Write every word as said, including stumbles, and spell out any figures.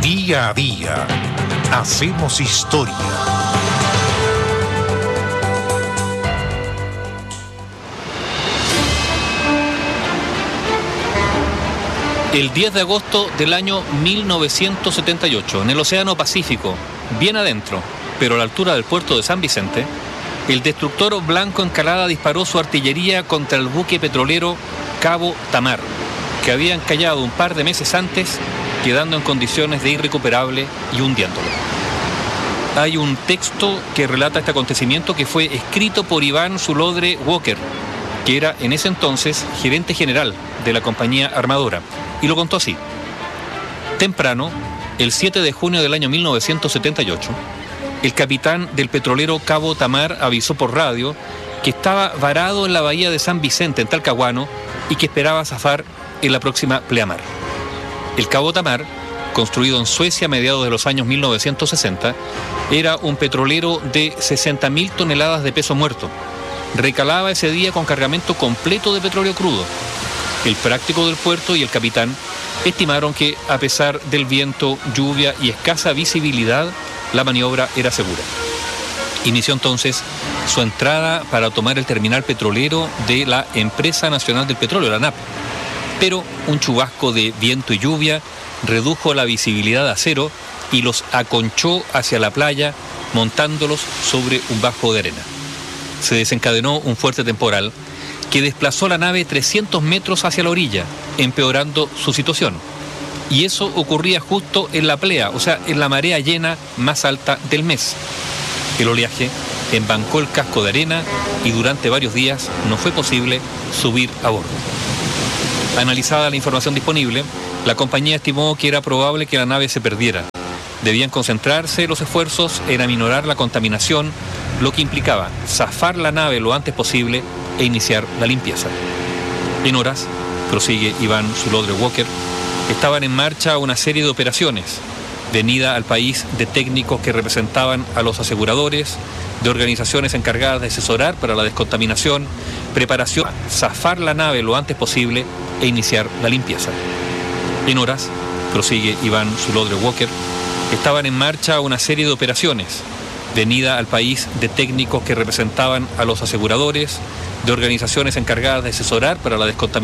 Día a día hacemos historia. El diez de agosto del año mil novecientos setenta y ocho, en el Océano Pacífico, bien adentro, pero a la altura del puerto de San Vicente, el destructor Blanco Encalada disparó su artillería contra el buque petrolero Cabo Tamar, que había encallado un par de meses antes, quedando en condiciones de irrecuperable y hundiéndolo. Hay un texto que relata este acontecimiento que fue escrito por Iván Zulodre Walker, que era en ese entonces gerente general de la compañía armadora, y lo contó así. Temprano, el siete de junio del año mil novecientos setenta y ocho, el capitán del petrolero Cabo Tamar avisó por radio que estaba varado en la bahía de San Vicente, en Talcahuano, y que esperaba zafar en la próxima pleamar. El Cabo Tamar, construido en Suecia a mediados de los años mil novecientos sesenta, era un petrolero de sesenta mil toneladas de peso muerto. Recalaba ese día con cargamento completo de petróleo crudo. El práctico del puerto y el capitán estimaron que, a pesar del viento, lluvia y escasa visibilidad, la maniobra era segura. Inició entonces su entrada para tomar el terminal petrolero de la Empresa Nacional del Petróleo, la A N A P. Pero un chubasco de viento y lluvia redujo la visibilidad a cero y los aconchó hacia la playa, montándolos sobre un bajo de arena. Se desencadenó un fuerte temporal que desplazó la nave trescientos metros hacia la orilla, empeorando su situación. Y eso ocurría justo en la plea, o sea, en la marea llena más alta del mes. El oleaje embancó el casco de arena y durante varios días no fue posible subir a bordo. Analizada la información disponible, la compañía estimó que era probable que la nave se perdiera. Debían concentrarse los esfuerzos en aminorar la contaminación, lo que implicaba zafar la nave lo antes posible e iniciar la limpieza. En horas, prosigue Iván Zulodre Walker, estaban en marcha una serie de operaciones, venida al país de técnicos que representaban a los aseguradores, de organizaciones encargadas de asesorar para la descontaminación, preparación, zafar la nave lo antes posible e iniciar la limpieza. En horas, prosigue Iván Zulodre Walker, estaban en marcha una serie de operaciones, venida al país de técnicos que representaban a los aseguradores, de organizaciones encargadas de asesorar para la descontaminación,